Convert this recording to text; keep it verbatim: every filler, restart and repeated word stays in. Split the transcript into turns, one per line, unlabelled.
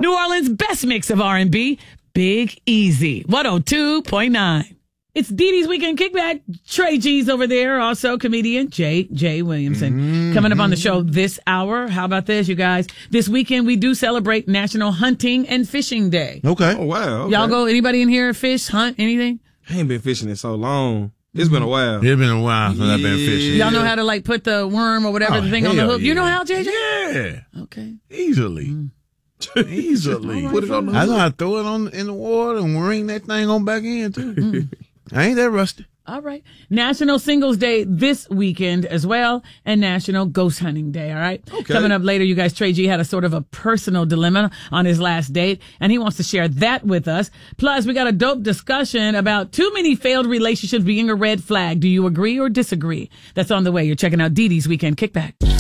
New Orleans' best mix of R and B, Big Easy, one oh two point nine. It's Dee Dee's Weekend Kickback. Trey G's over there. Also, comedian Jay, Jay Williamson. Mm-hmm. Coming up on the show this hour. How about this, you guys? This weekend, we do celebrate National Hunting and Fishing Day.
Okay.
Oh, wow. Okay.
Y'all go, anybody in here fish, hunt, anything?
I ain't been fishing in so long. It's been a while.
It's been a while since yeah. I've been fishing.
Y'all know how to, like, put the worm or whatever,
oh,
the thing on the hook?
Yeah.
You know how, J J?
Yeah.
Okay.
Easily. Mm. Easily.
Right, put it on the
I know how to throw it on in the water and ring that thing on back in, too. Mm. I ain't that rusty.
All right. National Singles Day this weekend as well, and National Ghost Hunting Day, all right?
Okay.
Coming up later, you guys, Trey G had a sort of a personal dilemma on his last date, and he wants to share that with us. Plus, we got a dope discussion about too many failed relationships being a red flag. Do you agree or disagree? That's on the way. You're checking out Dee Dee's Weekend Kickback.